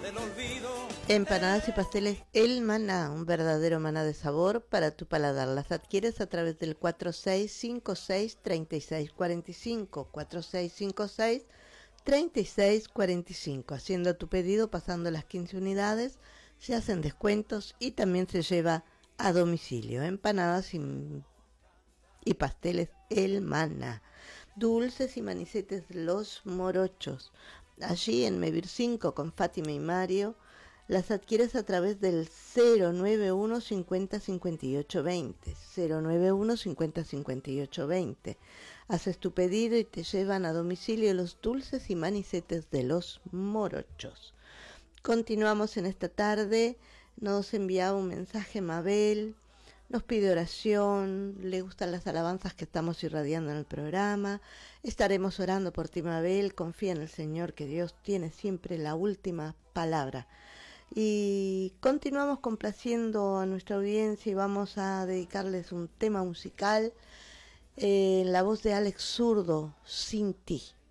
del olvido. Empanadas y pasteles El Maná, un verdadero maná de sabor para tu paladar. Las adquieres a través del 4656-3645, 4656-3645. Haciendo tu pedido, pasando las 15 unidades, se hacen descuentos y también se lleva a domicilio. Empanadas y pasteles El Maná. Dulces y manicetes Los Morochos. Allí en Mevir 5 con Fátima y Mario. Las adquieres a través del 091 50 58 20. 091 50 58 20. Haces tu pedido y te llevan a domicilio los dulces y manicetes de Los Morochos. Continuamos en esta tarde. Nos enviaba un mensaje Mabel. Nos pide oración, le gustan las alabanzas que estamos irradiando en el programa. Estaremos orando por ti, Mabel. Confía en el Señor, que Dios tiene siempre la última palabra. Y continuamos complaciendo a nuestra audiencia y vamos a dedicarles un tema musical en la voz de Alex Zurdo, Sin Ti.